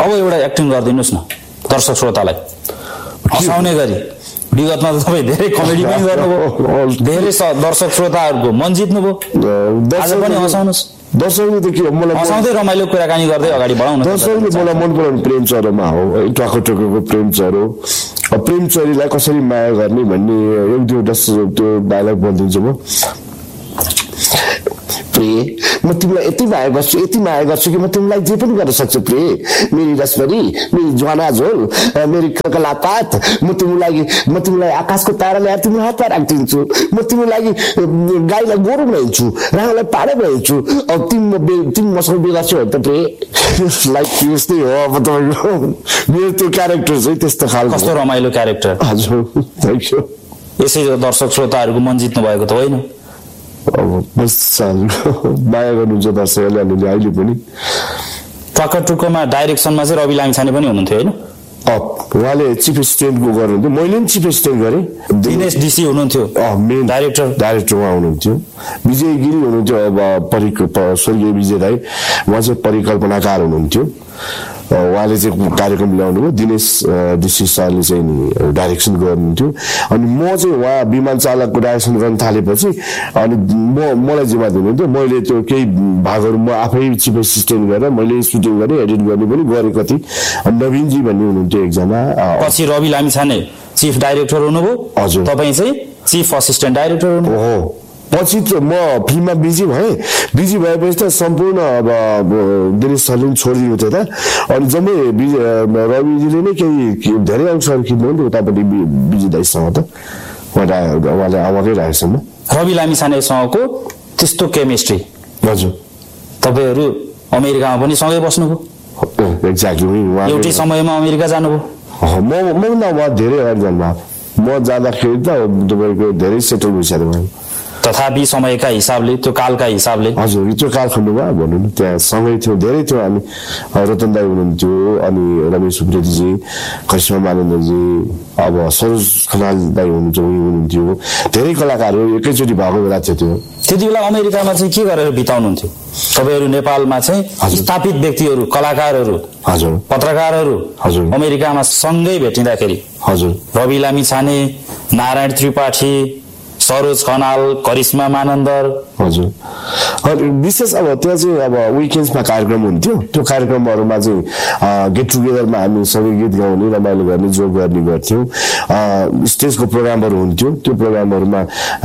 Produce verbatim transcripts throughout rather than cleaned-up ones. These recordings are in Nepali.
अब एउटा एक्टिङ गरिदिनुहोस् न दर्शक श्रोतालाई हँसाउने गरी। विगतमा त तपाईँ धेरै कमेडी पनि गर्नुभयो, धेरै दर्शक श्रोताहरूको मन जित्नुभयो, आज पनि हँसाउनुहोस्। दर्शकले त के मलाई हँसाउँदै रमाइलो कुराकानी गर्दै अगाडि बढाउनु। दर्शकले मलाई मन पराउने प्रेम चरोमा हो, टक्क टक्कको प्रेम चरो। प्रेम चरीलाई कसरी माया गर्ने भन्ने एक दुईवटा त्यो डायलग बोलिदिन्छु म। प्रिय, म तिमीलाई यति माया गर्छु यति माया गर्छु कि म तिमीलाई जे पनि गर्न सक्छु प्रिय, मेरी रसभरी, मेरी ज्वाना झोल, मेरी कलापात, म तिमीलाई म तिमीलाई आकाशको तारा ल्याएर तिम्रो हातमा राखिदिन्छु, म तिमीलाई गाईलाई गोरु बनाइदिन्छु, राहुलाई पाडे बनाइदिन्छु, अब तिमी तिमी मसँग बिगार्छौ भने त प्रिय। लाइक यस्तै हो अब तपाईँको मेरो त्यो क्यारेक्टर चाहिँ त्यस्तो खालको। कस्तो रमाइलो क्यारेक्टर। हजुर थ्याङ्क यू। यसै दर्शक श्रोताहरूको मन जित्नु भएको त होइन? अब माया गर्नुहुन्छ दर्शकहरूले अलिअलि अहिले पनि। टक्क टुक्कमा डाइरेक्सनमा चाहिँ रवि लामिछाने पनि हुनुहुन्थ्यो होइन? उहाँले चिफ एसिस्टेन्टको गर्नुहुन्थ्यो, मैले पनि चिफ एसिस्टेन्ट गरेँ। दिनेश डिसी हुनुहुन्थ्यो, मेन डाइरेक्टर डाइरेक्टर उहाँ हुनुहुन्थ्यो। विजय गिरी हुनुहुन्थ्यो, अब परि स्वर्गीय विजय राई, उहाँ चाहिँ परिकल्पनाकार हुनुहुन्थ्यो, उहाँले चाहिँ कार्यक्रम ल्याउनु भयो। दिनेश डिसी सरले चाहिँ डाइरेक्सन गर्नुहुन्थ्यो। अनि म चाहिँ उहाँ विमान चालकको डाइरेक्सन गर्न थालेपछि अनि म मलाई जिम्मा दिनुहुन्थ्यो। मैले त्यो केही भागहरू म आफै चिफ एसिस्टेन्ट गरेर मैले सुटिङ गरेँ, एडिट गर्ने पनि गरेँ कति। नवीनजी भन्ने हुनुहुन्थ्यो एकजना। पछि रवि लामिछाने चिफ डाइरेक्टर हुनुभयो, हजुर तपाईँ चाहिँ चिफ असिस्टेन्ट डाइरेक्टर हुनुभयो। हो, पछि त म फिल्ममा बिजी भएँ, बिजी भएपछि त सम्पूर्ण अब दिनेश सरले पनि छोडिदिएको थियो त। अनि जम्मै रविजीले नै केही धेरै अंशहरू खिच्नुहुन्थ्यो उतापट्टि बिजी दाइसँग त, उहाँले आवाकै राखेसम्म। रवि लामिछानेसँगको त्यस्तो केमिस्ट्री। हजुर, तपाईँहरू अमेरिकामा पनि सँगै बस्नुभयो? एक्ज्याक्टली, एउटै समयमा अमेरिका जानुभयो? म मभन्दा उहाँ धेरै अगाडि जानुभयो। म जाँदाखेरि त तपाईँको धेरै सेटल भइसक्यो उहाँ। तथापि समयका हिसाबले, त्यो कालका हिसाबले। हजुर, त्यो कालखण्डमा भनौँ न त्यहाँ सँगै थियो, धेरै थियो हामी। रतन दाई हुनुहुन्थ्यो, अनि रमेश सुब्रेतीजी, करिश्मा मानन्दजी, अब सरोज खनाल दाई हुनुहुन्थ्यो हुनुहुन्थ्यो धेरै कलाकारहरू एकैचोटि भएको बेला थियो त्यो। त्यति बेला अमेरिकामा चाहिँ के गरेर बिताउनुहुन्थ्यो तपाईँहरू? नेपालमा चाहिँ स्थापित व्यक्तिहरू, कलाकारहरू, हजुर पत्रकारहरू हजुर अमेरिकामा सँगै भेटिँदाखेरि हजुर रवि लामिछाने, नारायण त्रिपाठी, सरोज खनाल, करिश्मा मानन्दर, हजुर विशेष अब त्यहाँ चाहिँ अब विकेन्ड्समा कार्यक्रम हुन्थ्यो। त्यो कार्यक्रमहरूमा चाहिँ गेट टुगेदरमा हामी सबै गीत गाउने, रमाइलो गर्ने, जोक गर्ने गर्थ्यौँ। स्टेजको प्रोग्रामहरू हुन्थ्यो, त्यो प्रोग्रामहरूमा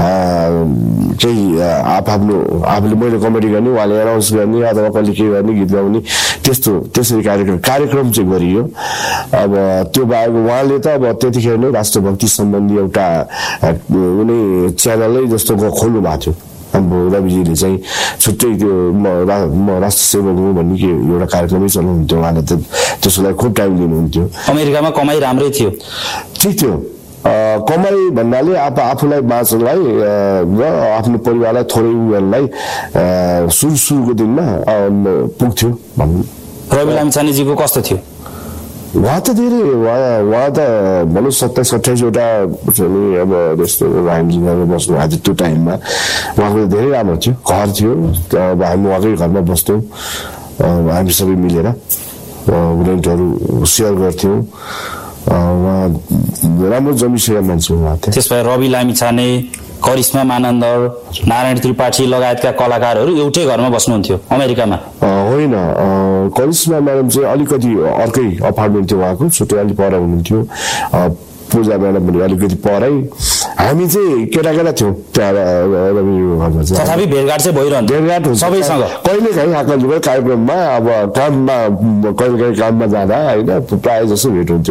केही आफ्नो आफूले मैले कमेडी गर्ने, उहाँले एनाउन्स गर्ने अथवा कसले के गर्ने, गीत गाउने, त्यस्तो त्यसरी कार्यक्रम कार्यक्रम चाहिँ गरियो। अब त्यो बाहेक उहाँले त अब त्यतिखेर नै राष्ट्रभक्ति सम्बन्धी एउटा कुनै च्यानलै जस्तो खोल्नु भएको थियो। अब रविजीले चाहिँ छुट्टै त्यो म राष्ट्र सेवक हुँ भन्ने के एउटा कार्यक्रमै चलाउनुहुन्थ्यो। उहाँले त त्यसलाई खुब टाइम दिनुहुन्थ्यो। अमेरिकामा कमाइ राम्रै थियो? ठिक थियो। कमाइ भन्नाले आफू आफूलाई बाँच्नलाई र आफ्नो परिवारलाई थोरै उयोलाई सुरु सुरुको दिनमा पुग्थ्यो भनौँ। रवि लामिछानेजीको कस्तो थियो? उहाँ त धेरै उहाँ उहाँ त भनौँ सत्ताइस अट्ठाइसवटा अब जस्तो हामीसँग बस्नु आज त्यो टाइममा उहाँको धेरै राम्रो थियो। घर थियो, अब हामी उहाँकै घरमा बस्थ्यौँ, हामी सबै मिलेर रेन्टहरू सेयर गर्थ्यौँ। उहाँ राम्रो जमिसकेका मान्छे उहाँ थियो। त्यसो भए रवि लामिछाने, करिश्मा मानन्दर, नारायण त्रिपाठी लगायतका कलाकारहरू एउटै घरमा बस्नुहुन्थ्यो अमेरिकामा? होइन, करिश्मा म्याडम चाहिँ अलिकति अर्कै अपार्टमेन्ट थियो उहाँको, छुट्टै अलिक पर हुनुहुन्थ्यो। पूजा म्याडम पनि अलिकति परै, हामी चाहिँ केटा केटा थियौँ त्यहाँ घरमा चाहिँ। तथापि भेटघाट चाहिँ भइरहन्छ भेटघाट हुन्छ सबैसँग? कहिले काहीँ आकाशको कार्यक्रममा, अब काममा कहिले काहीँ काममा जाँदा होइन प्रायः जस्तो भेट हुन्थ्यो।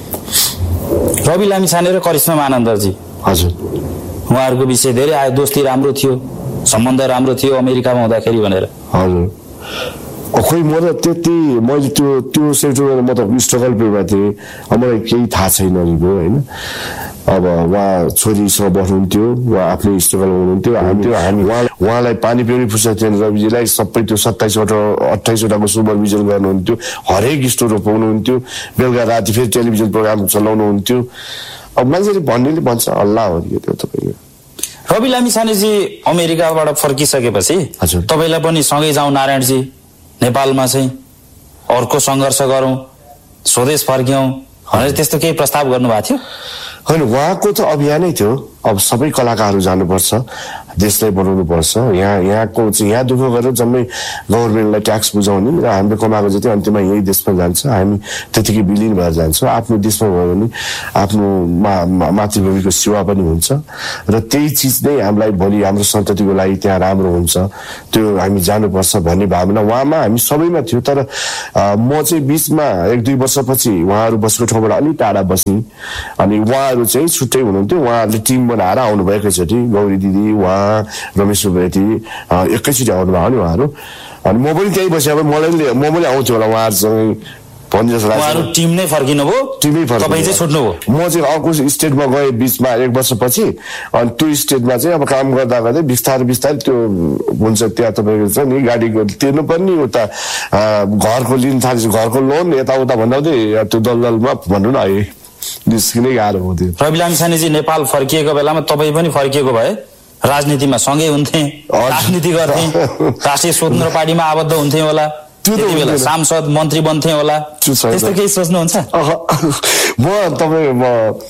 रवि लामिछाने र करिश्मा मानन्दरजी, हजुर उहाँहरूको विषय धेरै आयो, दोस्ती राम्रो थियो, सम्बन्ध राम्रो थियो अमेरिकामा हुँदाखेरि भनेर। हजुर खोइ म त त्यति मैले त्यो त्यो सेक्टरमा म त स्ट्रगल पेमा थिएँ, अब मलाई केही थाहा छैन अहिलेको होइन। अब उहाँ छोरीसँग बस्नुहुन्थ्यो, उहाँ आफ्नै स्ट्रगल हुनुहुन्थ्यो। हामी त्यो हामी उहाँ उहाँलाई पानी पिउने फुर्सद थिएन। रविजीलाई सबै त्यो सत्ताइसवटा अट्ठाइसवटाको सुपरभिजन गर्नुहुन्थ्यो, हरेक स्टोर पाउनुहुन्थ्यो, बेलुका राति फेरि टेलिभिजन प्रोग्राम चलाउनुहुन्थ्यो। अब मान्छेले भन्नेले भन्छ अल्लाह हो त्यो तपाईँको। रवि लामिछानेजी अमेरिकाबाट फर्किसकेपछि तपाईँलाई पनि सँगै जाउँ नारायणजी, नेपालमा चाहिँ अर्को सङ्घर्ष गरौँ, स्वदेश फर्क्यौँ भनेर त्यस्तो केही प्रस्ताव गर्नुभएको थियो? होइन, उहाँको त अभियानै थियो अब सबै कलाकारहरू जानुपर्छ, देशलाई बनाउनु पर्छ, यहाँ यहाँको चाहिँ यहाँ दुःख गरेर जम्मै गभर्मेन्टलाई ट्याक्स बुझाउने र हामीले कमाएको जति अन्त्यमा यही देशमा जान्छ, हामी त्यतिकै विलिन भएर जान्छौँ। आफ्नो देशमा भयो भने आफ्नो मा मातृभूमिको सेवा पनि हुन्छ र त्यही चिज नै हामीलाई भोलि हाम्रो सन्ततिको लागि त्यहाँ राम्रो हुन्छ, त्यो हामी जानुपर्छ भन्ने भावना उहाँमा हामी सबैमा थियो। तर म चाहिँ बिचमा एक दुई वर्षपछि उहाँहरू बसेको ठाउँबाट अलिक टाढा बसेँ अनि उहाँहरू चाहिँ छुट्टै हुनुहुन्थ्यो। उहाँहरूले टिम बनाएर आउनुभयो एकैचोटि, गौरी दिदी, उहाँ रमेश सुब्बायती एकैचोटि आउनुभयो नि उहाँहरू। अनि म पनि त्यही बसेँ, अब मलाई म पनि आउँछु होला उहाँहरूसँग भन्ने जस्तो लाग्छ। टिम नै फर्किनु भयो, टिमै फर्किनु, तपाईँ चाहिँ छुट्नु भयो। म चाहिँ अर्को स्टेटमा गएँ बिचमा एक वर्षपछि, अनि त्यो स्टेटमा चाहिँ अब काम गर्दा गर्दै बिस्तारै बिस्तारै त्यो हुन्छ, त्यहाँ तपाईँको छ नि गाडीको तिर्नुपर्ने, उता घरको लिन थालेपछि घरको लोन यताउता भन्दाउँदै त्यो दलदलमा भनौँ न है निस्किनै गाह्रो हुन्थ्यो। रवि लामिछानेजी नेपाल फर्किएको बेलामा तपाईँ पनि फर्किएको भए राजनीतिमा सँगै हुन्थे, राजनीति गर्थे, राष्ट्रिय स्वतन्त्र पार्टीमा आबद्ध हुन्थे होला, त्यति बेला सांसद मन्त्री बन्थे होला, त्यस्तो केही सोच्नुहुन्छ? म तपाईँ म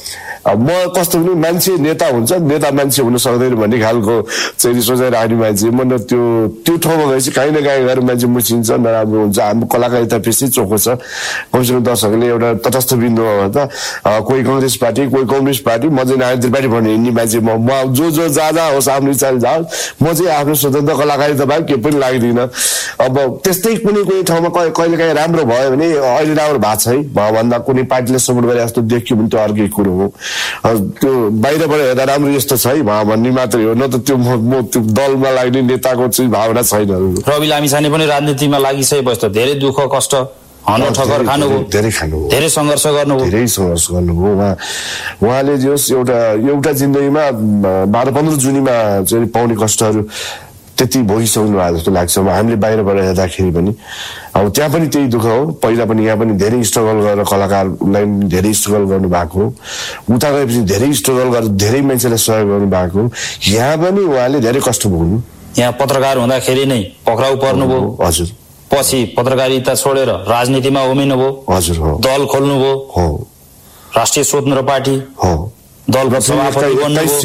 म कस्तो पनि मान्छे नेता हुन्छ, नेता मान्छे हुन सक्दैन भन्ने खालको चाहिँ सोचाइ राख्ने मान्छे म। त्यो त्यो ठाउँमा गएपछि काहीँ न काहीँ गएर मान्छे मुसिन्छ, नराम्रो हुन्छ। हाम्रो कलाकारिता पेसै चोखो छ, कमसेकम दर्शकले एउटा तटस्थ बिन्दुमा त कोही कङ्ग्रेस पार्टी, कोही कम्युनिस्ट पार्टी, म चाहिँ नागरिक पार्टी भन्ने हिँड्ने मान्छे म। म जो जो जहाँ जहाँ होस् आफ्नो इच्छाले जाओस्, म चाहिँ आफ्नो स्वतन्त्र कलाकारिता बाहेक केही पनि लाग्दिनँ। अब त्यस्तै कुनै कुनै ठाउँमा कहिले काहीँ राम्रो भयो भने अहिले राम्रो भएको छ है भन्दा कुनै पार्टीले सपोर्ट गरे जस्तो देखियो भने त्यो अर्कै कुरो हो। त्यो बाहिरबाट हेर्दा राम्रो यस्तो छ है भन्ने मात्रै हो, न त त्यो म त्यो दलमा लाग्ने नेताको चाहिँ भावना छैन। रवि लामिछाने पनि राजनीतिमा लागिसकेपछि त धेरै दुःख कष्ट हन्डो ठक्कर खानुभयो, धेरै खानुभयो, धेरै सङ्घर्ष गर्नुभयो, धेरै सङ्घर्ष गर्नुभयो। उहाँ उहाँले जस एउटा एउटा जिन्दगीमा बाह्र पन्ध्र जुनीमा चाहिँ पाउने कष्टहरू त्यति भोगिसक्नु भएको जस्तो लाग्छ हामीले बाहिरबाट हेर्दाखेरि पनि। अब त्यहाँ पनि त्यही दुःख हो, पहिला पनि यहाँ पनि धेरै स्ट्रगल गरेर कलाकारलाई धेरै स्ट्रगल गर्नु भएको, उता गएपछि धेरै स्ट्रगल गरेर धेरै मान्छेलाई सहयोग गर्नु भएको, यहाँ पनि उहाँले धेरै कष्ट भोग्नु। यहाँ पत्रकार हुँदाखेरि नै पक्राउ पर्नुभयो, हजुर, पछि पत्रकारिता छोडेर राजनीतिमा उभिनुभयो, हजुर हो, दल खोल्नुभयो, हो, राष्ट्रिय स्वतन्त्र पार्टी हो, दलको सभापति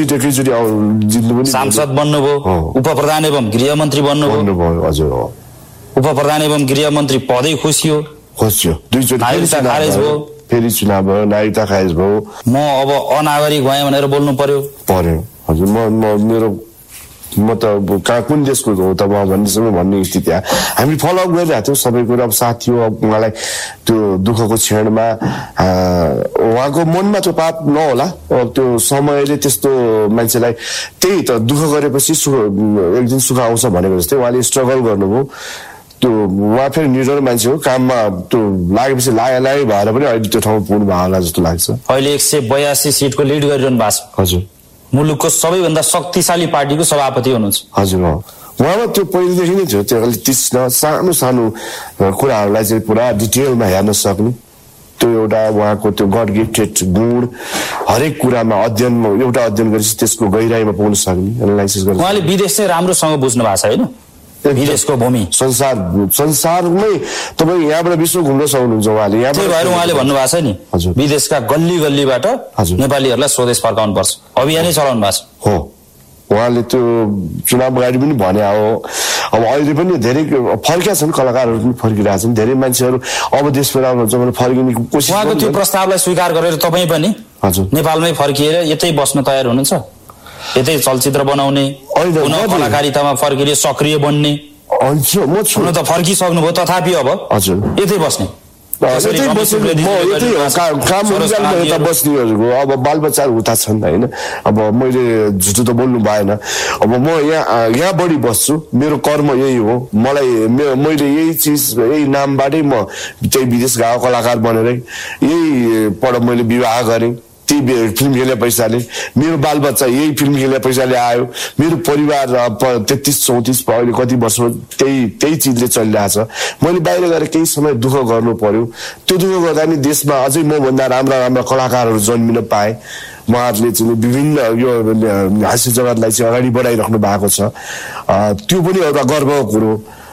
बन्नुभयो, सांसद बन्नुभयो, उप प्रधान एवं गृहमन्त्री बन्नुभयो, हजुर, उप प्रधान एवं गृहमन्त्री पदै खुसियो, खुसियो, दुईचोटि नागरिकता खारेज भयो, फेरि चुनाव भयो, नागरिकता खारेज भयो। म अब अनागरिक भएँ भनेर बोल्नु पर्यो पर्यो हजुर। म म मेरो म त कहाँ कुन देशको हो त म भन्नेसम्म भन्ने स्थिति आयो। हामी फलोअप गरिरहेको थियौँ सबै कुरा। अब साथ थियो, अब उहाँलाई त्यो दुःखको क्षणमा उहाँको मनमा त्यो पाप नहोला, अब त्यो समयले त्यस्तो मान्छेलाई त्यही त दुःख गरेपछि सुख एक दिन सुख आउँछ भनेको जस्तै उहाँले स्ट्रगल गर्नुभयो। त्यो उहाँ फेरि निडर मान्छे हो, काममा त्यो लागेपछि लागे लागे भएर पनि अहिले त्यो ठाउँमा पुग्नु भयो होला जस्तो लाग्छ। अहिले एक सय बयासी सिटको लिड गरिरहनु भएको छ। हजुर, मुलुकको सबैभन्दा शक्तिशाली पार्टीको सभापति हुनुहुन्छ। हजुर हो, उहाँमा त्यो पहिलेदेखि नै थियो, त्यो अलिक तीक्ष्ण सानो सानो कुराहरूलाई चाहिँ पुरा डिटेलमा हेर्न सक्ने त्यो एउटा उहाँको त्यो गड गिफ्टेड गुण, हरेक कुरामा अध्ययन एउटा अध्ययन गरेपछि त्यसको गहिराइमा पुग्न सक्ने एनालाइसिस गर्ने। उहाँले विदेश चाहिँ राम्रोसँग बुझ्नु भएको छ होइन, विदेशको भूमि संसार संसारमै तपाईँ यहाँबाट विश्व घुम्न सक्नुहुन्छ उहाँले। यहाँ भएर उहाँले भन्नुभएको छ नि विदेशका गल्ली गल्लीबाट नेपालीहरूलाई स्वदेश फर्काउनु पर्छ अभियानै चलाउनु भएको छ। हो, उहाँले त्यो चुनाव अगाडि पनि भने हो। अब अहिले पनि धेरै फर्किया छन्, कलाकारहरू पनि फर्किरहेछन्, धेरै मान्छेहरू अब देशबाट आउनुहुन्छ भने फर्किने कोसिस। उहाँको त्यो प्रस्तावलाई स्वीकार गरेर तपाईँ पनि हजुर नेपालमै फर्किएर यतै बस्न तयार हुनुहुन्छ, यतै चलचित्र बनाउने, कलाकारितामा फर्किएर सक्रिय बन्ने? म छु त फर्किसक्नुभयो तथापि अब हजुर यतै बस्ने? काम यता बस्नेहरूको अब बालबच्चाहरू उता छन् होइन। अब मैले झुटो त बोल्नु भएन। अब म यहाँ यहाँ बढी बस्छु, मेरो कर्म यही हो। मलाई मैले यही चिज यही नामबाटै म त्यही विदेश गएको कलाकार बनेरै यहीबाट मैले विवाह गरेँ, त्यही फिल्म खेले पैसाले। मेरो बालबच्चा यही फिल्म खेले पैसाले आयो। मेरो परिवार तेत्तिस चौतिस अहिले कति वर्ष त्यही त्यही चिजले चलिरहेछ। मैले बाहिर गएर केही समय दुःख गर्नु पर्यो। त्यो दुःख गर्दा नि देशमा अझै मभन्दा राम्रा राम्रा कलाकारहरू जन्मिन पाए। उहाँहरूले चाहिँ विभिन्न यो हास्य जगतलाई चाहिँ अगाडि बढाइराख्नु भएको छ, त्यो पनि एउटा गर्वको कुरो।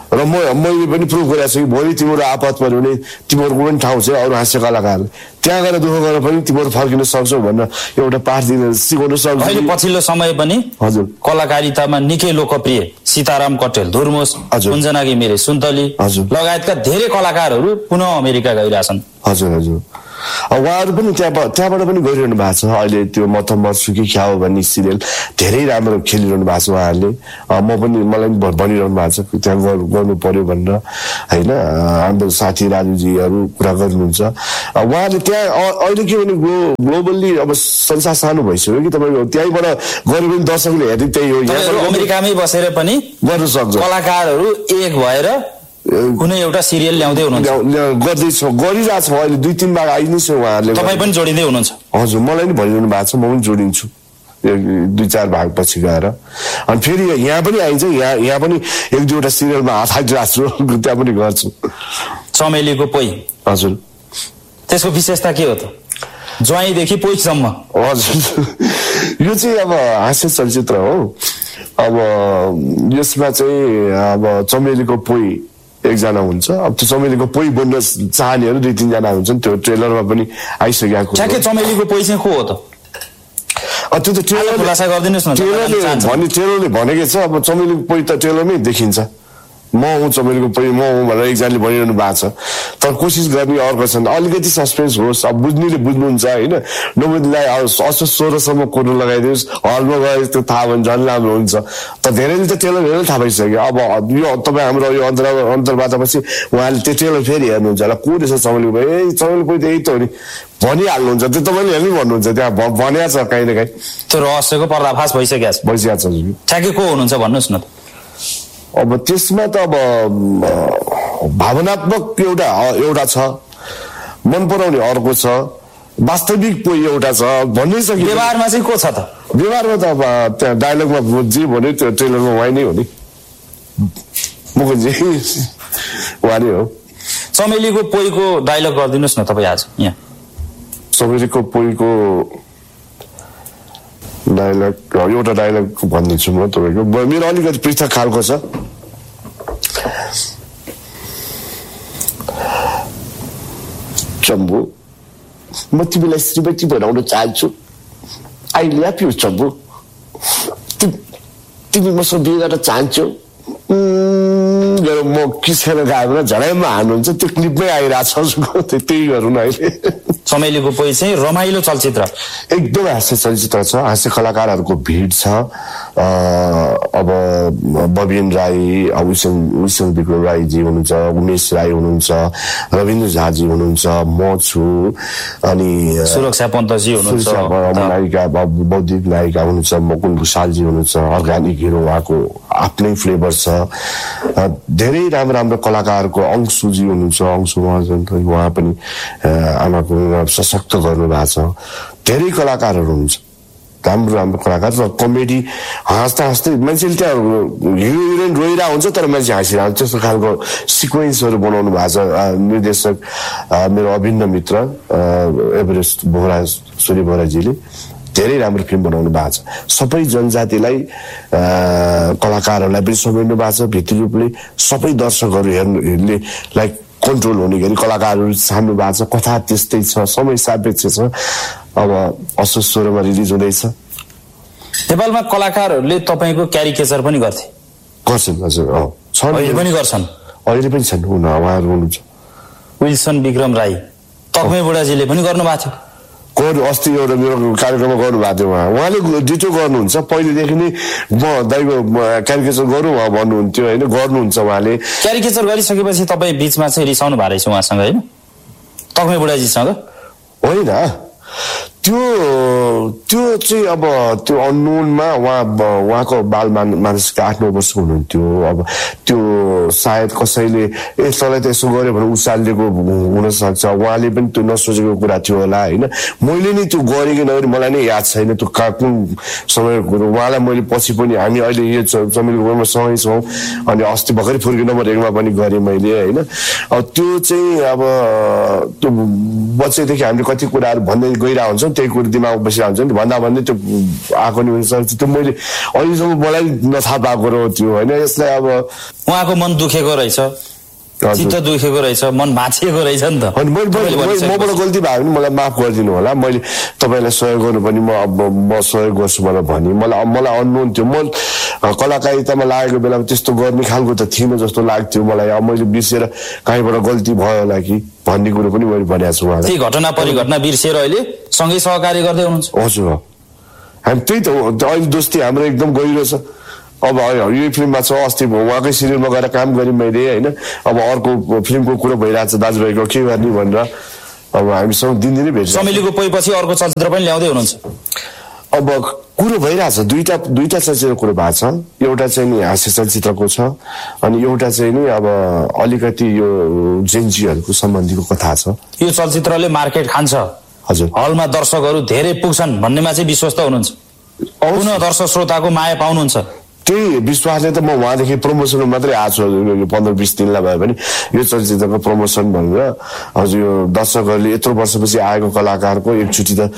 र म मैले पनि प्रुभ गरेको छु कि भोलि तिम्रो आपत पर्यो भने तिमीहरूको पनि ठाउँ छ अरू हाँस्य कलाकार त्यहाँ गएर दुःख गरेर पनि तिमीहरू फर्किन सक्छौ भनेर एउटा पाठ दिन सिकाउन सक्छ। अहिले पछिल्लो समय पनि हजुर कलाकारितामा निकै लोकप्रिय सीताराम कटेल, धुर्मुस, कुञ्जना घिमिरे, सुन्तली लगायतका धेरै कलाकारहरू पुनः अमेरिका गइरहेछन्। हजुर हजुर उहाँहरू पनि त्यहाँ त्यहाँबाट पनि गरिरहनु भएको छ। अहिले त्यो म त मर्छु कि क्या हो भन्ने सिरियल धेरै राम्रो खेलिरहनु भएको छ उहाँहरूले। म पनि मलाई पनि भनिरहनु भएको छ त्यहाँ गर्नु पर्यो भनेर होइन। हाम्रो साथी राजुजीहरू कुरा गर्नुहुन्छ उहाँले त्यहाँ अहिले के भने ग्लो ग्लोबल्ली अब संसार सानो भइसक्यो कि तपाईँको त्यहीँबाट गऱ्यो भने दर्शकले हेर्ने त्यही हो। यहाँ अमेरिकामै बसेर पनि गर्न सक्छ कलाकारहरू एक भएर कुनै एउटा सिरियल ल्याउँदै हुनुहुन्छ गर्दैछ गरिरहेछ अहिले दुई तीन भाग आइ नै छ उहाँहरूले। तपाईँ पनि जोडिँदै हुनुहुन्छ? हजुर मलाई पनि भनिरहनु भएको छ म पनि जोडिन्छु दुई चार भाग पछि गएर। अनि फेरि यहाँ पनि आइन्छ यहाँ यहाँ पनि एक दुईवटा सिरियलमा हात हालिरहेको छु त्यहाँ पनि गर्छु। चमेलीको पोइ हजुर त्यसको विशेषता के हो त? ज्वाइँदेखि पोइसम्म। हजुर यो चाहिँ अब हास्य चलचित्र हो। अब यसमा चाहिँ अब चमेलीको पोइ एकजना हुन्छ। अब त्यो चमेलीको पोइ बन्न चाहनेहरू दुई तिनजना हुन्छन्। त्यो ट्रेलरमा पनि आइसकेको ठ्याक्कै चमेलीको पोइ चाहिँ को हो त? त्यो त ट्रेलर खुलासा गरिदिनुहोस् न। ट्रेलरले भने ट्रेलरले भनेकै छ अब चमेलीको पोइ त ट्रेलरमै देखिन्छ। म हुँ चमेलीको पोइ म हुँ भनेर एकजनाले भनिरहनु भएको छ। तर कोसिस गर्ने अर्को छन् अलिकति सस्पेन्स होस्। अब बुझ्नेले बुझ्नुहुन्छ होइन नबुझ्नेलाई असो सोह्रसम्म कोर्नु लगाइदियोस् हलमा गएर त्यो थाहा भने झन् राम्रो हुन्छ। तर धेरैले त ट्रेलर हेरेर थाहा भइसक्यो। अब यो तपाईँ हाम्रो यो अन्तर अन्तर्वार्तापछि उहाँले त्यो ट्रेलर फेरि हेर्नुहुन्छ होला को रहेछ चमेलीको पोइ ए चमेलीको पोइ त यही त हो नि भनिहाल्नुहुन्छ। त्यो तपाईँले हेर्नै भन्नुहुन्छ त्यहाँ भनेको छ काहीँ न काहीँ त्यो रहस्यको पर्दाफास भइसकेको छ भइसकेको छ। ठ्याक्कै को हुनुहुन्छ भन्नुहोस् न त? अब त्यसमा त अब भावनात्मक एउटा एउटा छ मन पराउने अर्को छ वास्तविक पोइ एउटा छ भन्नै सकिन्छ। व्यवहारमा चाहिँ को छ त? व्यवहारमा त अब त्यहाँ डायलगमा जे भन्यो त्यो ट्रेलरमा उहाँ नै हो नि मुखर्जी उहाँ नै हो। चमेलीको पोइको डायलग गरिदिनुहोस् न तपाईँ आज यहाँ। चमेलीको पोइको डायलग एउटा डायलग भनिदिन्छु म तपाईँको मेरो अलिकति पृथक खालको छ। चम्बु म तिमीलाई श्रीमती बनाउन चाहन्छु। आई लभ यु चम्बु तिमी मसँग बिहे गर्न चाहन्छौ। म किसेर गएको र झडाइमा हाल्नुहुन्छ त्यो क्लिपमै आइरहेको छ त्यही गरौँ न अहिले। चमेलीको पोइ चाहिँ रमाइलो चलचित्र एकदम हास्य चलचित्र छ। हास्य कलाकारहरूको भिड छ। अब बबिन राई अब विसङ विसङ विक्रम राईजी हुनुहुन्छ उमेश राई हुनुहुन्छ रविन्द्र झाजी हुनुहुन्छ म छु अनि सुरक्षा पन्तजी हुनुहुन्छ नायिका बौद्धिक नायिका हुनुहुन्छ मुकुल भुषालजी हुनुहुन्छ अर्ग्यानिक हिरो उहाँको आफ्नै फ्लेभर छ। धेरै राम्रो राम्रो कलाकारको अंशुजी हुनुहुन्छ अंशु उहाँ पनि आमाको सशक्त गर्नु भएको छ। धेरै कलाकारहरू हुन्छ राम्रो राम्रो कलाकार र कमेडी हाँस्दा हाँस्दै मान्छेले त्यहाँ हिरो हिरोइन रोइरहेको हुन्छ तर मान्छे हाँसिरहेको हुन्छ त्यस्तो खालको सिक्वेन्सहरू बनाउनु भएको छ। निर्देशक मेरो अभिन्न मित्र एभरेस्ट बोहरा सूर्य बोहराजीले धेरै राम्रो फिल्म बनाउनु भएको छ। सबै जनजातिलाई कलाकारहरूलाई पनि समेट्नु भएको छ भित्री रूपले सबै दर्शकहरू हेर्नुले लाइक कन्ट्रोल हुने गरी कलाकारहरू छान्नु भएको छ। कथा त्यस्तै छ समय सापेक्ष छ। अब असोज सोह्रमा रिलिज हुँदैछ। नेपालमा कलाकारहरूले तपाईँको क्यारिकेचर पनि गर्थे गर्छन् हजुर अहिले पनि गर्छन् अहिले पनि छन् उहाँहरू हुनुहुन्छ। विल्सन विक्रम राई तकमै बुढाजीले पनि गर्नुभएको थियो। गर्नु अस्ति एउटा मेरो कार्यक्रममा गर्नुभएको थियो उहाँ उहाँले डिटो गर्नुहुन्छ। पहिलेदेखि नै म दाइको क्यारिकेचर गरौँ उहाँ भन्नुहुन्थ्यो होइन गर्नुहुन्छ उहाँले। क्यारिकेचर गरिसकेपछि तपाईँ बिचमा चाहिँ रिसाउनु भएको रहेछ उहाँसँग होइन तकमै बुढाजीसँग होइन त्यो त्यो चाहिँ अब त्यो अननोनमा उहाँ उहाँको बाल मानसिक आठ नौ वर्ष हुनुहुन्थ्यो। अब त्यो सायद कसैले यसलाई त यसो गर्यो भने उचालिएको हुनसक्छ उहाँले पनि त्यो नसोचेको कुरा थियो होला होइन। मैले नै त्यो गरेँ कि नगरी मलाई नै याद छैन त्यो कुन समयको कुरो। उहाँलाई मैले पछि पनि हामी अहिले यो चमेलीको पोइमा सँगै छौँ अनि अस्ति भर्खरै फुर्की नम्बर एकमा पनि गरेँ मैले होइन। अब त्यो चाहिँ अब त्यो बच्चैदेखि हामीले कति कुराहरू भन्दै गइरहेको हुन्छौँ त्यही कुरो दिमागमा बसिरहन्छ नि भन्दा भन्दै त्यो आएको नि हुन्छ त्यो मैले अहिलेसम्म मलाई नथाहा पाएको हो त्यो होइन यसलाई अब उहाँको मन दुखेको रहेछ चित्त दुखेको रहेछ मन भाँचिएको रहेछ नि त मबाट गल्ती भयो भने मलाई माफ गरिदिनु होला मैले तपाईँलाई सहयोग गर्नु पनि म अब म सहयोग गर्छु मलाई भने मलाई मलाई अननोन थियो म कलाकारितामा लागेको बेलामा त्यस्तो गर्ने खालको त थिएन जस्तो लाग्थ्यो मलाई अब मैले बिर्सेर कहीँबाट गल्ती भयो होला कि भन्ने कुरो पनि मैले भनेको छु उहाँलाई त्यही घटना परिघटना बिर्सेर अहिले सँगै सहकारी गर्दै हुनुहुन्छ हजुर हामी त्यही त अहिले दोस्ती हाम्रो एकदम गहिरो छ अब यही फिल्ममा छ अस्ति उहाँकै सिरियलमा गएर काम गरेँ मैले होइन अब अर्को फिल्मको कुरो भइरहेको छ दाजुभाइको के गर्ने भनेर अब हामीसँग दिनदिनै भेट्छ समिलीको पोइपछि अर्को चलचित्र पनि ल्याउँदै हुनुहुन्छ अब कुरो भइरहेछ दुईटा दुईटा चलचित्र कुरो भएको छ एउटा चाहिँ नि हास्य चलचित्रको छ अनि एउटा चाहिँ नि अब अलिकति यो जेन्जीहरूको सम्बन्धीको कथा छ यो चलचित्रले मार्केट खान्छ हजुर हलमा दर्शकहरू धेरै पुग्छन् भन्नेमा चाहिँ विश्वस्त हुनुहुन्छ पुनः दर्शक श्रोताको माया पाउनुहुन्छ त्यही विश्वासले त म उहाँदेखि प्रमोसन मात्रै आएको छु पन्ध्र बिस दिनलाई भयो भने यो चलचित्रको प्रमोसन भनेर हजुर यो दर्शकहरूले यत्रो वर्षपछि आएको कलाकारको एकचोटि त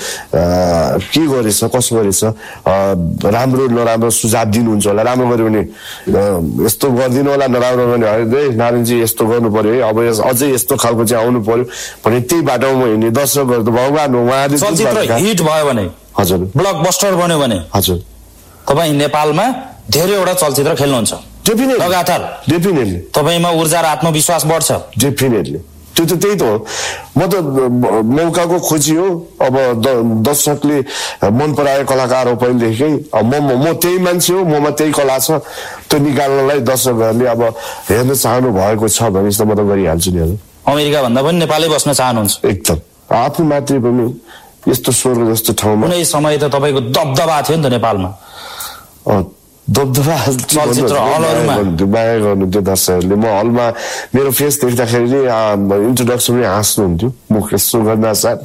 के गरेछ कसो गरेछ राम्रो नराम्रो सुझाव दिनुहुन्छ होला राम्रो गर्यो भने यस्तो गरिदिनु होला नराम्रो भने अरे नारायणजी यस्तो गर्नु पर्यो है अब अझै यस्तो खालको चाहिँ आउनु पर्यो भने त्यही बाटोमा हिँड्ने दर्शकहरू त भगवान् हो उहाँले चलचित्र हिट भयो भने हजुर ब्लकबस्टर बन्यो भने हजुर तपाईँ नेपालमा धेरैवटा चलचित्र खेल्नुहुन्छ डेफिनेटली लगातार डेफिनेटली तपाईँमा ऊर्जा र आत्मविश्वास बढ्छ डेफिनेटली त्यो त त्यही त हो म त मौकाको खोजी हो अब दर्शकले मन पराएको कलाकार हो पहिलेदेखि म म त्यही मान्छे हो ममा त्यही कला छ त्यो निकाल्नलाई दर्शकहरूले अब हेर्न चाहनु भएको छ भने त म त गरिहाल्छु नि अमेरिका भन्दा पनि नेपालै बस्न चाहनुहुन्छ एकदम आफ्नो मातृभूमि यस्तो स्वर्ग जस्तो ठाउँमा कुनै समय त तपाईँको दबदबा थियो नि त नेपालमा दबदबा चलचित्र हलहरूमा माया गर्नुहुन्थ्यो दर्शकहरूले म हलमा मेरो फेस देख्दाखेरि नै इन्ट्रोडक्सनमै हाँस्नुहुन्थ्यो मुख यसो गर्न साथ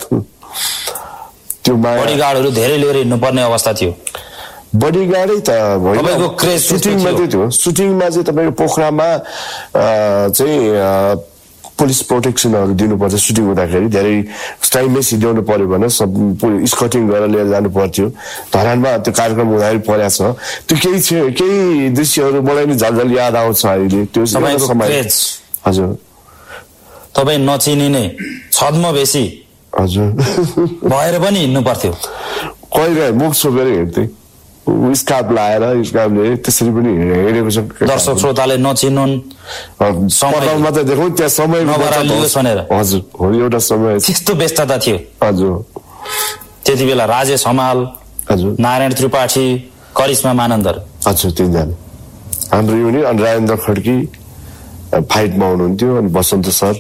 त्यो माया बडीगार्डहरू धेरै लिएर हिँड्नुपर्ने अवस्था थियो बडीगार्डै त तपाईँको क्रेज सुटिङमा चाहिँ थियो सुटिङमा चाहिँ तपाईँको पोखरामा चाहिँ पुलिस प्रोटेक्सनहरू दिनुपर्छ सुटिङ हुँदाखेरि धेरै टाइममै सिध्याउनु पर्यो भने सब स्कटिङ गरेर लिएर जानु पर्थ्यो धरानमा त्यो कार्यक्रम हुँदाखेरि परेको छ त्यो केही छ केही दृश्यहरू मलाई नि झलझल याद आउँछ अहिले त्यो समय हजुर तपाईँ नचिनिने छद्म बेसी हजुर भएर पनि हिँड्नु पर्थ्यो कहिले मुख छोपेर हिँड्थेँ स्कार्फ लाएर स्कार्फले त्यसरी पनि हेरेको छ दर्शक श्रोताले नचिनुन् समयमा त देखौँ त्यहाँ समय भनेर हजुर हो एउटा समय त्यस्तो व्यस्तता थियो हजुर त्यति बेला राजेश हमाल हजुर नारायण त्रिपाठी करिश्मा मानन्दर हजुर तिनजना हाम्रो युनिट अनि राजेन्द्र खड्की फाइटमा हुनुहुन्थ्यो अनि बसन्त सर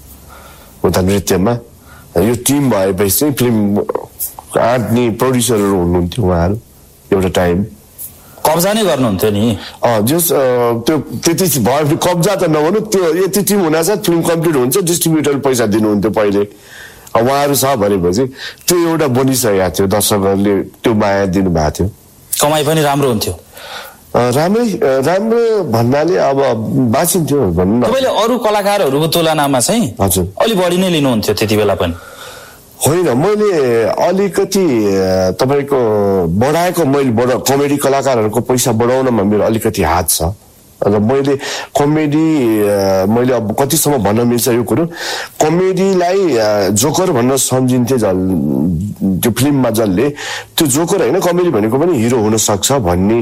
उता नृत्यमा यो टिम भएपछि चाहिँ फिल्म आँट्ने प्रड्युसरहरू हुनुहुन्थ्यो उहाँहरू एउटा टाइम कब्जा नै गर्नुहुन्थ्यो नि जस त्यो त्यति भयो कब्जा त नभनु त्यो यति टिम हुनासाथ फिल्म कम्प्लिट हुन्छ डिस्ट्रिब्युटर पैसा दिनुहुन्थ्यो पहिले उहाँहरू छ भनेपछि त्यो एउटा बनिसकेको थियो दर्शकहरूले त्यो माया दिनुभएको थियो कमाइ पनि राम्रो हुन्थ्यो राम्रै राम्रो भन्नाले अब बाँचिन्थ्यो भन्नु न तपाईँले अरू कलाकारहरूको तुलनामा चाहिँ हजुर अलि बढी नै लिनुहुन्थ्यो त्यति बेला पनि होइन मैले अलिकति तपाईँको बढाएको मैले बढ कमेडी कलाकारहरूको पैसा बढाउनमा मेरो अलिकति हात छ र मैले कमेडी मैले अब कतिसम्म भन्न मिल्छ यो कुरो कमेडीलाई जोकर भन्न सम्झिन्थे जल त्यो फिल्ममा जसले त्यो जोकर होइन कमेडी भनेको पनि हिरो हुन सक्छ भन्ने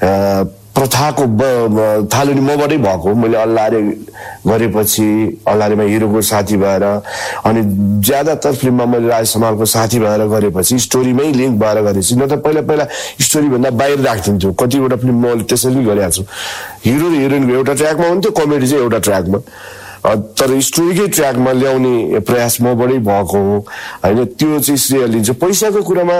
प्रथाको थालनी मबाटै भएको मैले अल्लारे गरेपछि अल्लारेमा हिरोको साथी भएर अनि ज्यादातर फिल्ममा मैले राज समालको साथी भएर गरेपछि स्टोरीमै लिङ्क भएर गरेपछि न त पहिला पहिला स्टोरीभन्दा बाहिर राखिदिन्थ्यो कतिवटा फिल्म मैले त्यसरी गरिरहेको छु हिरो र हिरोइनको एउटा ट्र्याकमा हुन्थ्यो कमेडी चाहिँ एउटा ट्र्याकमा तर स्टोरीकै ट्र्याकमा ल्याउने प्रयास मबाटै भएको हो होइन त्यो चाहिँ श्रेय लिन्छु पैसाको कुरामा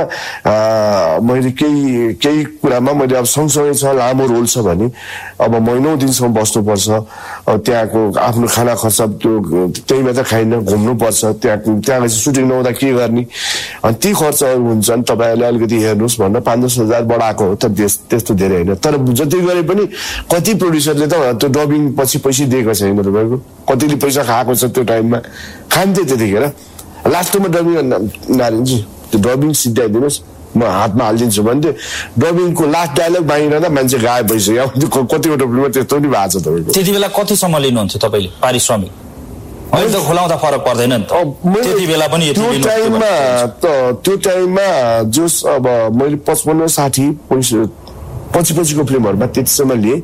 मैले केही केही कुरामा मैले अब सँगसँगै छ लामो रोल छ भने अब महिनौ दिनसम्म बस्नुपर्छ त्यहाँको आफ्नो खाना खर्च त्यो त्यही मात्र खाइन घुम्नुपर्छ त्यहाँ त्यहाँ सुटिङ नहुँदा के गर्ने अनि ती खर्चहरू हुन्छन् तपाईँहरूले अलिकति हेर्नुहोस् भनेर पाँच दस हजार बढाएको हो त त्यस्तो धेरै होइन तर जति गरे पनि कति प्रड्युसरले त त्यो डबिङ पछि पैसा दिएको छैन तपाईँको कतिले पैसा खाएको छ त्यो टाइममा खान्थे त्यतिखेर लास्टमा डबिङ नारायणजी त्यो डबिङ सिद्धाइदिनुहोस् म हातमा हालिदिन्छु भन्थ्यो डबिङको लास्ट डायलग बाहिर मान्छे गायब भइसक्यो कतिवटा फिल्ममा त्यस्तो पनि भएको छ तपाईँको त्यति बेला कतिसम्म लिनुहुन्थ्यो तपाईँले पारिश्रमिक अहिले त खुलाउँदा फरक पर्दैन नि त त्यति बेला पनि त्यो टाइममा त त्यो टाइममा जोस अब मैले पचपन्न साठी पछि पछिको फिल्महरूमा त्यतिसम्म लिएँ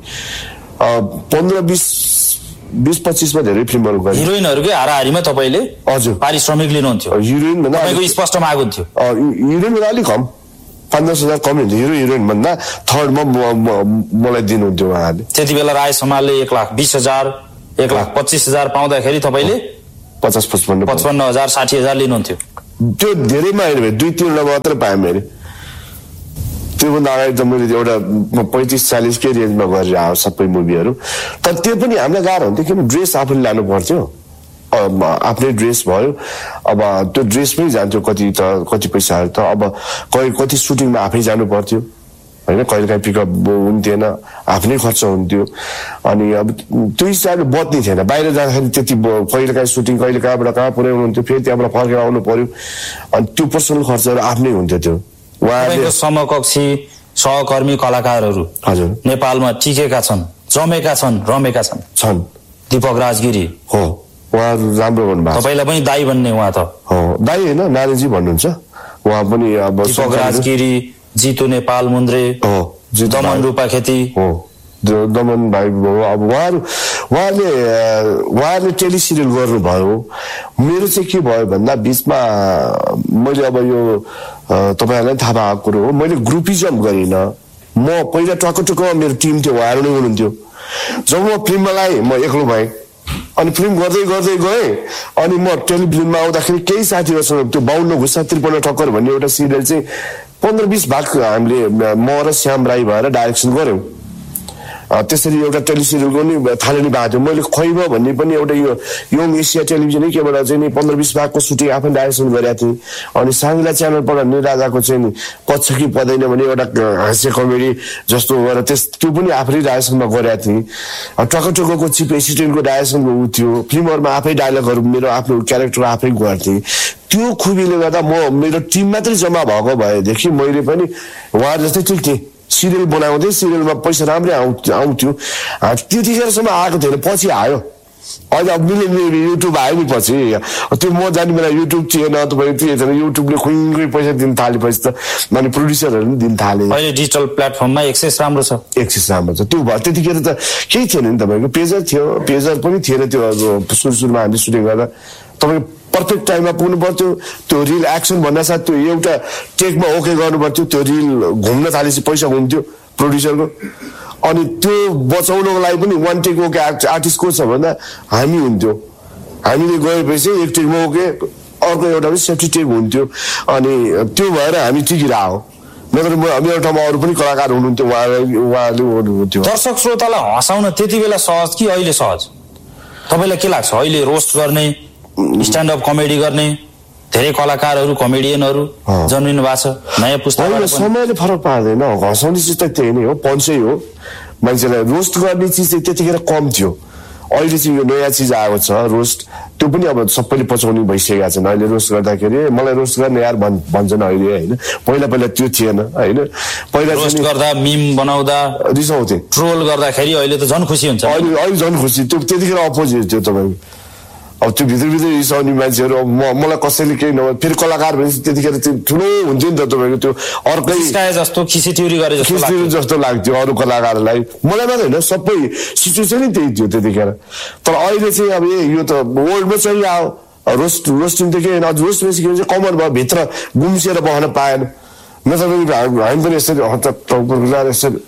पन्ध्र बिस बिस पच्चिसमा धेरै फिल्महरू गरेँ हिरोइनहरूकै हाराहारीमा तपाईँले हजुर पारिश्रमिक लिनुहुन्थ्यो हिरोइन भन्दा तपाईँको स्पष्ट माग हुन्थ्यो हिरोइन भन्दा अलिक कम पाँच दस हजार कम हुन्थ्यो हिरो हिरोइन भन्दा थर्डमा मलाई दिनुहुन्थ्यो उहाँहरूले त्यति बेला राय समालले एक लाख बिस हजार एक लाख पच्चिस हजार पाउँदाखेरि तपाईँले पचास पचपन्न पचपन्न हजार साठी हजार लिनुहुन्थ्यो त्यो धेरैमा होइन दुई तिनवटा मात्र पाएँ मैले त्योभन्दा अगाडि त मैले एउटा पैँतिस चालिसकै रेन्जमा गरेर आयो सबै मुभीहरू तर त्यो पनि हामीलाई गाह्रो हुन्थ्यो किन ड्रेस आफूले लानु पर्थ्यो आफ्नै ड्रेस भयो अब त्यो ड्रेसमै जान्थ्यो कति त कति पैसाहरू त अब कहिले कति सुटिङमा आफै जानु पर्थ्यो होइन कहिले काहीँ पिकअप हुन्थेन आफ्नै खर्च हुन्थ्यो अनि अब त्यो हिसाबले बत्नी थिएन बाहिर जाँदाखेरि त्यति कहिले काहीँ सुटिङ कहिले कहाँबाट कहाँ पुर्याउनु हुन्थ्यो फेरि त्यहाँबाट फर्केर आउनु पर्यो अनि त्यो पर्सनल खर्चहरू आफ्नै हुन्थ्यो त्यो उहाँको समकक्षी सहकर्मी कलाकारहरू हजुर नेपालमा टिकेका छन् जमेका छन् रमेका छन् छन् दीपक राजगिरी हो उहाँहरू राम्रो भन्नुभएको तपाईँलाई पनि दाई भन्ने उहाँ त हो दाई होइन नानीजी भन्नुहुन्छ उहाँ पनि अब दीपक राजगिरी जितु नेपाल मुन्द्रे हो दमन रूपा खेती हो दमन भाइ अब उहाँहरू उहाँले उहाँले टेलिसिरियल गर्नुभयो मेरो चाहिँ के भयो भन्दा बिचमा मैले अब यो तपाईँहरूलाई थाहा भएको कुरो हो मैले ग्रुपिजम गरिनँ म पहिला टक्क टक्कमा मेरो टिम थियो उहाँहरू नै हुनुहुन्थ्यो जब म फिल्ममा लाएँ म एक्लो भएँ अनि फिल्म गर्दै गर्दै गएँ अनि म टेलिभिजनमा आउँदाखेरि केही साथीहरूसँग त्यो बाउन्न घुस्सा त्रिपन्न ठक्कर भन्ने एउटा सिरियल चाहिँ पन्ध्र बिस भाग हामीले म र श्याम राई भएर डाइरेक्सन गऱ्यौँ त्यसरी एउटा टेलिसिरियलको नि थालनी भएको थियो मैले खैब भन्ने पनि एउटा यो यङ एसिया टेलिभिजन केबाट चाहिँ नि पन्ध्र बिस भागको सुटिङ आफै डाइरेक्सन गरेका थिएँ अनि साङ्गिला च्यानलबाट निराजाको चाहिँ नि पच्छ कि पर्दैन भने एउटा हास्य कमेडी जस्तो गरेर त्यस त्यो पनि आफै डाइरेक्सनमा गरेका थिएँ टक्क टक्कको चिफ एसिस्टेन्टको डाइरेक्सनको ऊ थियो फिल्महरूमा आफै डायलगहरू मेरो आफ्नो क्यारेक्टर आफै गर्थेँ त्यो खुबीले गर्दा म मेरो टिम मात्रै जम्मा भएको भएदेखि मैले पनि उहाँ जस्तै टिक्थेँ सिरियल बनाउँदै सिरियलमा पैसा राम्रै आउँथ्यो आउँथ्यो त्यतिखेरसम्म आएको थिएन पछि आयो अहिले अब मिले युट्युब आयो नि पछि त्यो म जाने बेला युट्युब थिएन तपाईँ त्यो थिएन युट्युबले खुइङ्गै पैसा दिन थालेपछि त अनि प्रड्युसरहरू पनि दिन थाले अहिले डिजिटल प्लेटफर्ममा एक्सेस राम्रो छ एक्सेस राम्रो छ त्यो भयो त्यतिखेर त केही थिएन नि तपाईँको पेजर थियो पेजर पनि थिएन त्यो सुरु सुरुमा हामीले सुटिङ गर्दा तपाईँको पर्फेक्ट टाइममा पुग्नु पर्थ्यो त्यो रिल एक्सन भन्दा साथ त्यो एउटा टेकमा ओके गर्नु पर्थ्यो त्यो रिल घुम्न थालेपछि पैसा घुम्थ्यो प्रड्युसरको अनि त्यो बचाउनको लागि पनि वान टेक ओके आर्टिस्ट को छ भन्दा हामी हुन्थ्यो हामीले गएपछि एक टेकमा ओके अर्को एउटा पनि सेफ्टी टेक हुन्थ्यो अनि त्यो भएर हामी टिकिरहेको नत्र मेरो ठाउँमा अरू पनि कलाकार हुनुहुन्थ्यो उहाँले उहाँले हुनुहुन्थ्यो दर्शक श्रोतालाई हँसाउन त्यति बेला सहज कि अहिले सहज तपाईँलाई के लाग्छ अहिले रोस्ट गर्ने स्ट्यान्डअप कमेडी गर्ने धेरै कलाकारहरू कमेडियनहरू जन्मिनु भएको छ नयाँ पुस्तामा समयले फरक पार्दैन हँसाउने चिज त त्यही नै हो पन्छै हो मान्छेलाई रोस्ट गर्ने चिज चाहिँ त्यतिखेर कम थियो अहिले चाहिँ यो नयाँ चिज आएको छ रोस्ट त्यो पनि अब सबैले पचाउने भइसकेका छन् अहिले रोस्ट गर्दाखेरि मलाई रोस्ट गर्ने यार भन्छन् अहिले होइन पहिला पहिला त्यो थिएन होइन पहिला रोस्ट गर्दा मिम बनाउँदा रिसाउँथे ट्रोल गर्दाखेरि अहिले त झन् खुसी हुन्छ अहिले अहिले झन् खुसी त्यो त्यतिखेर अपोजिट थियो तपाईँको अब त्यो भित्रभित्र रिसाउने मान्छेहरू म मलाई कसैले केही नभए फेरि कलाकार भनेपछि त्यतिखेर त्यो ठुलो हुन्थ्यो नि त तपाईँको त्यो अर्कै जस्तो खिसिट्युरी गरे जस्तो लाग्थ्यो अरू कलाकारलाई मलाई मात्रै होइन सबै सिचुएसनै त्यही थियो त्यतिखेर तर अहिले चाहिँ अब ए यो त वर्ल्डमा चलिआयो रोस्ट रोस्टिङ त के होइन रोस्ट बेसी चाहिँ कमन भयो भित्र गुम्सिएर बस्न पाएन नत्र हामी पनि यसरी हतार यसरी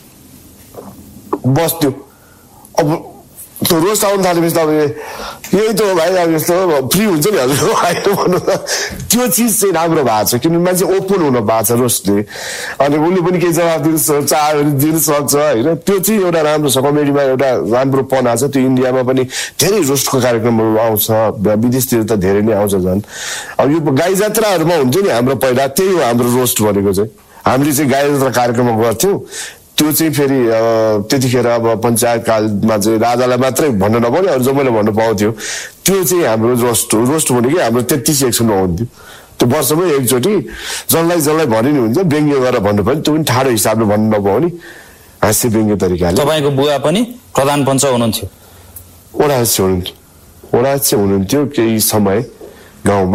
बस्थ्यो अब त्यो रोस्ट आउनु थालेपछि त अब यही त हो भाइ अब यस्तो फ्री हुन्छ नि हजुर होइन भन्नु त त्यो चिज चाहिँ राम्रो भएको छ किनभने मान्छे ओपन हुन भएको छ रोस्टले अनि उसले पनि केही जवाब दिनु चाह्यो भने दिनु सक्छ होइन त्यो चाहिँ एउटा राम्रो छ कमेडीमा एउटा राम्रो पना छ त्यो इन्डियामा पनि धेरै रोस्टको कार्यक्रमहरू आउँछ विदेशतिर त धेरै नै आउँछ झन् अब यो गाई जात्राहरूमा हुन्थ्यो नि हाम्रो पहिला त्यही हो हाम्रो रोस्ट भनेको चाहिँ हामीले चाहिँ गाई जात्रा कार्यक्रममा गर्थ्यौँ त्यो चाहिँ फेरि त्यतिखेर अब पञ्चायत कालमा चाहिँ राजालाई मात्रै भन्न नपर्ने अरू सबैले भन्नु पाउँथ्यो त्यो चाहिँ हाम्रो रोस्ट हो रोस्ट भनेको हाम्रो तेत्तिस सेक्सनमा हुन्थ्यो त्यो वर्षमै एकचोटि जसलाई जसलाई भने नि हुन्छ व्यङ्ग्य गरेर भन्नु पर्यो त्यो पनि ठाडो हिसाबले भन्नु नपाऊ नि हाँस्य व्यङ्ग्य तरिकाले। तपाईँको बुवा पनि प्रधान पञ्च हुनुहुन्थ्यो? वडा अध्यक्ष हुनुहुन्थ्यो वडा अध्यक्ष हुनुहुन्थ्यो केही समय गाउँमा।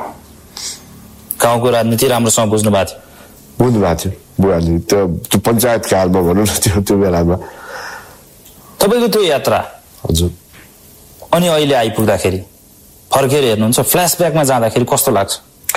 गाउँको राजनीति राम्रोसँग बुझ्नु भएको थियो? बुझ्नु भएको थियो बुवाले त्यो त्यो पञ्चायत कालमा भनौँ न त्यो त्यो बेलामा। तपाईँको त्यो यात्रा हजुर अनि अहिले आइपुग्दाखेरि फर्केर हेर्नुहुन्छ फ्ल्यासब्याकमा जाँदाखेरि कस्तो लाग्छ?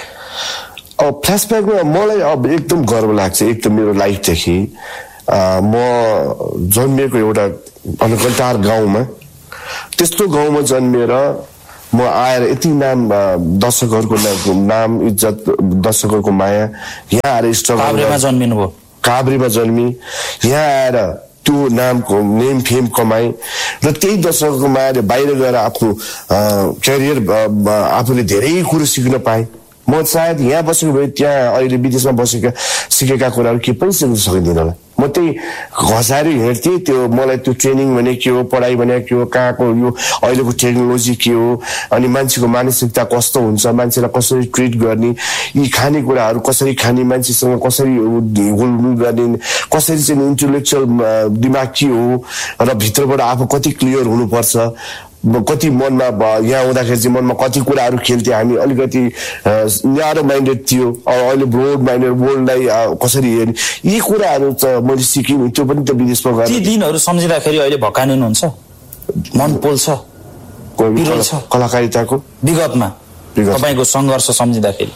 अब फ्ल्यासब्याकमा मलाई अब एकदम गर्व लाग्छ एकदम मेरो लाइफदेखि म जन्मिएको एउटा अनकन्टार गाउँमा त्यस्तो गाउँमा जन्मिएर म आएर यति नाम दर्शकहरूको नाम इज्जत दर्शकहरूको माया यहाँ आएर स्ट्रगल जन्मिनु भयो काभ्रेमा जन्मी यहाँ आएर त्यो नामको नेम फेम कमाएँ र त्यही दर्शकको मायाले बाहिर गएर आफ्नो क्यारियर आफूले धेरै कुरो सिक्न पाएँ। म सायद यहाँ बसेको भए त्यहाँ अहिले विदेशमा बसेका सिकेका कुराहरू के पनि सिक्न सकिँदैन होला। म त्यही घसाएर हिँड्थेँ त्यो मलाई त्यो ट्रेनिङ भने के हो पढाइ भने के हो कहाँको यो अहिलेको टेक्नोलोजी के हो अनि मान्छेको मानसिकता कस्तो हुन्छ मान्छेलाई कसरी ट्रिट गर्ने यी खानेकुराहरू कसरी खाने मान्छेसँग कसरी घुलमुल गर्ने कसरी चाहिँ इन्टेलेक्चुअल दिमाग के हो र भित्रबाट आफू कति क्लियर हुनुपर्छ कति मनमा यहाँ हुँदाखेरि चाहिँ मनमा कति कुराहरू खेल्थ्यो हामी अलिकति न्यारो माइन्डेड थियो अहिले ब्रोड माइन्डेड वर्ल्डलाई कसरी हेर्ने यी कुराहरू त मैले सिकेँ त्यो पनि त विदेशमा गएर ती दिनहरू सम्झिँदाखेरि अहिले भकानिनुहुन्छ मन पोल्छ कलाकारिताको विगतमा तपाईँको सङ्घर्ष सम्झिँदाखेरि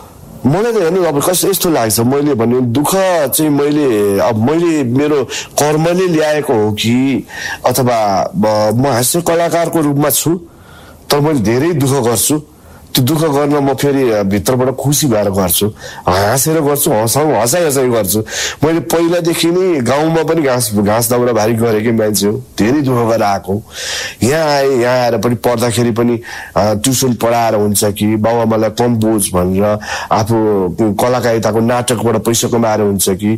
मलाई त हेर्नु अब कस्तो यस्तो लाग्छ मैले भने दुःख चाहिँ मैले अब मैले मेरो कर्मले ल्याएको हो कि अथवा म हास्य कलाकारको रूपमा छु तर मैले धेरै दुःख गर्छु त्यो दुःख गर्न म फेरि भित्रबाट खुसी भएर गर्छु हाँसेर गर्छु हँसाउ हँसाइ हँसाइ गर्छु। मैले पहिलादेखि नै गाउँमा पनि घाँस घाँस दाउरा भारी गरेकै मान्छे हो धेरै दुःख गरेर आएको यहाँ आएँ यहाँ आएर पनि पढ्दाखेरि पनि ट्युसन पढाएर हुन्छ कि बाबुआमालाई कम बोझ भनेर आफू कलाकारिताको नाटकबाट पैसा कमाएर हुन्छ कि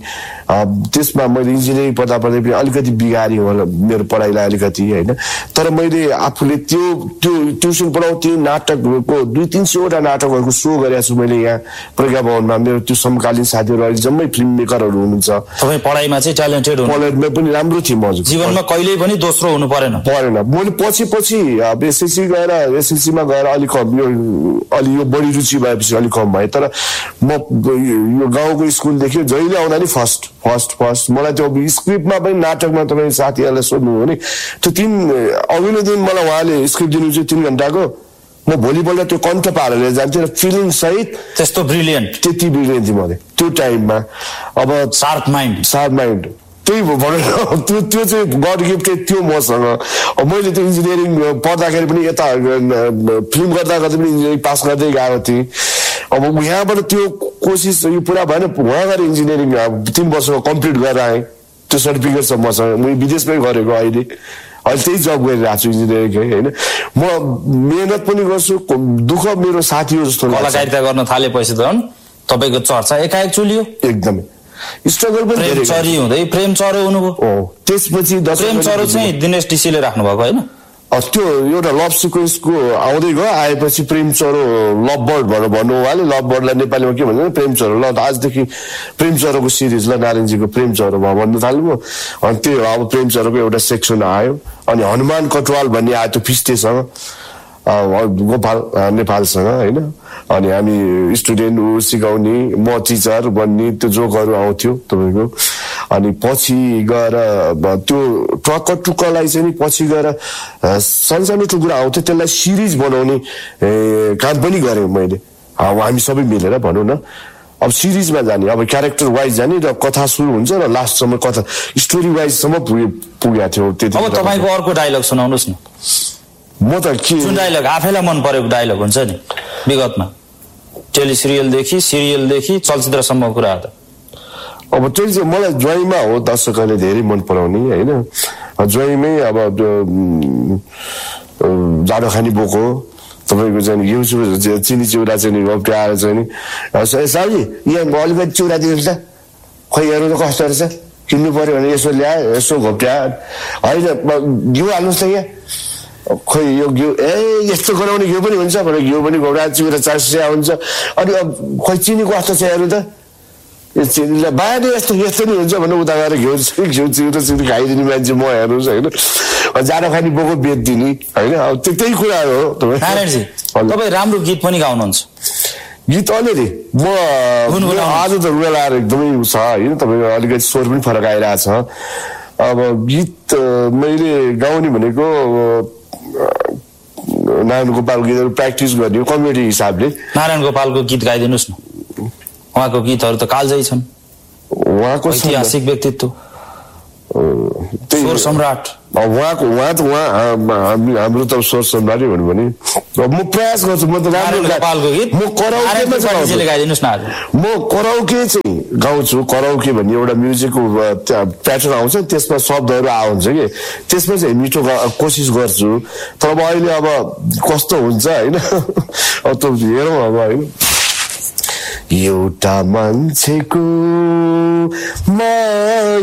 त्यसमा मैले इन्जिनियरिङ पढ्दा पढ्दै पनि अलिकति बिगारी होला मेरो पढाइलाई अलिकति होइन तर मैले आफूले त्यो त्यो ट्युसन पढाउँथेँ नाटकको दुई तीन सयवटा नाटकहरूको सो गरेको छु मैले यहाँ प्रज्ञा भवनमा मेरो त्यो समकालीन साथीहरू अहिले जम्मै फिल्म मेकरहरू हुनुहुन्छ। तपाईँ पढाइमा चाहिँ ट्यालेन्टेड हुनु पढाइमा पनि राम्रो थिएँ म जीवनमा कहिल्यै पनि दोस्रो हुनु परेन परेन मैले पछि पछि एसएससी गएर एसएलसीमा गएर अलिक कम यो अलि यो बढी रुचि भएपछि अलिक कम भए तर म यो गाउँको स्कुलदेखि जहिले आउँदा नि फर्स्ट फर्स्ट फर्स्ट मलाई त्यो स्क्रिप्टमा पनि नाटकमा तपाईँ साथीहरूलाई सोध्नु हो भने त्यो तिन अघिल्लो दिन मलाई उहाँले स्क्रिप्ट दिनु चाहिँ तिन घन्टाको म भोलिपल्ट त्यो कण्ठ पारेर जान्थेँ र फिलिङ सहित त्यस्तो ब्रिलियन्ट त्यति ब्रिलियन्ट थिएँ मैले त्यो टाइममा। अब शार्प माइन्ड शार्प माइन्ड त्यही भनौँ त्यो त्यो चाहिँ गड गिफ्ट थियो मसँग। अब मैले त्यो इन्जिनियरिङ पढ्दाखेरि पनि यता फिल्म गर्दा गर्दै पनि इन्जिनियरिङ पास गर्दै गएको थिएँ। अब यहाँबाट त्यो कोसिस यो पुरा भएन उहाँ गएर इन्जिनियरिङ तिन वर्षको कम्प्लिट गरेर आएँ त्यो सर्टिफिकेट छ मसँग म विदेशमै गरेको अहिले अहिले त्यही जब गरिरहेको छु इन्जिनियरिङकै होइन म मेहनत पनि गर्छु दुःख मेरो साथी हो जस्तो लाग्छ। कलाकारिता गर्न थालेपछि त तपाईँको चर्चा एकाएक चुलियो एकदमै स्ट्रगल पनि प्रेम चरी हुँदै प्रेम चरो हुनुभयो त्यसपछि प्रेम चरो चाहिँ दिनेश टिसीले राख्नु भएको होइन त्यो एउटा लभ सिक्वेन्सको आउँदै गयो आएपछि प्रेम चरो लभ बर्ड भनेर भन्नु उहाँले लभ बर्डलाई नेपालीमा के भन्छ प्रेम चरो ल आजदेखि प्रेम चरोको सिरिज ल नारायणजीको प्रेम चरोमा भन्नु थाल्नुभयो अनि त्यो अब प्रेम चरोको एउटा सेक्सन आयो अनि हनुमान कटवाल भन्ने आयो त्यो फिस्टेसँग गोपाल नेपालसँग होइन अनि हामी स्टुडेन्ट सिकाउने म टिचर भन्ने त्यो जोकहरू आउँथ्यो तपाईँको अनि पछि गएर त्यो टक्क टुक्कलाई चाहिँ पछि गएर सानसानो टुक्रा आउँथ्यो त्यसलाई सिरिज बनाउने काम पनि गरेँ मैले हामी सबै मिलेर भनौँ न अब सिरिजमा जाने अब क्यारेक्टर वाइज जाने र कथा सुरु हुन्छ र लास्टसम्म कथा स्टोरी वाइजसम्म पुगे पुगेको थियो त्यति। अब तपाईँको अर्को डायलग सुनाउनुहोस् न म त के जुन डायलग आफैलाई मन परेको डायलग हुन्छ नि विगतमा टेलिसिरियलदेखि सिरियलदेखि चलचित्रसम्मको कुरा त अब त्यो चाहिँ मलाई ज्वाइँमा हो दर्शकहरूले धेरै मन पराउने होइन ज्वाइँमै अब जाडो खानी बोको तपाईँको चाहिँ घिउ चिनी चिउरा चाहिँ घोप्ट्याएर चाहिँ नि साउजी यहाँ अलिकति चिउरा दिनुहोस् त खोइ हेर्नु त कस्तो रहेछ किन्नु पऱ्यो भने यसो ल्याए यसो घोप्ट्या होइन घिउ हाल्नुहोस् त यहाँ खोइ यो घिउ ए यस्तो गराउने घिउ पनि हुन्छ भनेर घिउ पनि घोडा चिउरा चासिया हुन्छ अनि खोइ चिनीको कस्तो छ हेर्नु त यो चिनीलाई बानी यस्तो यस्तो नि हुन्छ भने उता गएर घिउ घिउ चिउरा चिउरी खाइदिने मान्छे म हेर्नुहोस् होइन जाडो खाने बोको बेच्दिने होइन अब त्यही कुरा हो नारायणजी तपाईँ राम्रो गीत पनि गाउनुहुन्छ गीत अलिअलि म आज त रुवाल आएर एकदमै छ होइन तपाईँको अलिकति स्वर पनि फरक आइरहेछ अब गीत मैले गाउने भनेको नारायण गोपालको गीतहरू प्र्याक्टिस गर्ने कमेडी हिसाबले नारायण गोपालको गीत गाइदिनुहोस् न उहाँको गीतहरू त कालजै छन् उहाँको ऐतिहासिक व्यक्तित्व स्वर सम्राट उहाँको उहाँ त उहाँ हाम्रो त स्वर सम्राटै भन्नु भने म प्रयास गर्छु म त राम्रो म कराउके गाइदिनुहोस् न म कराउके चाहिँ गाउँछु कराउके भन्ने एउटा म्युजिकको प्याटर्न आउँछ त्यसमा शब्दहरू आउँछ कि त्यसमा चाहिँ मिठो कोसिस गर्छु तर अब अहिले अब कस्तो हुन्छ होइन अब त हेरौँ अब होइन एउटा मान्छेको